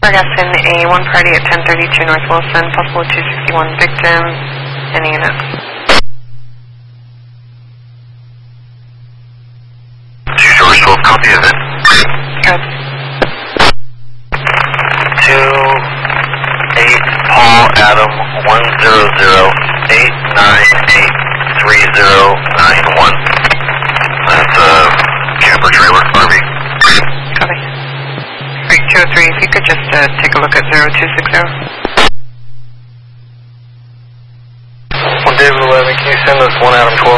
Ferguson, a 1 party at 1032 North Wilson, possible 261 victim, any units? George 12, copy of it. Good. 2-8 Paul Adam 100-898-3091. That's a camper trailer, RV. Copy. Great, 203, if you could just take a look at 0260. David 11, can you send us 1 Adam 12